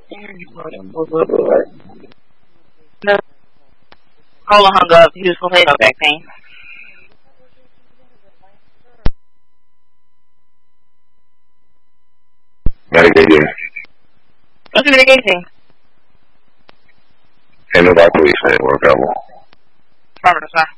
No. Cola hung up. He was supposed to have back pain. Medicated. What's the medication? Ain't nobody police ain't work out. Pharmacy.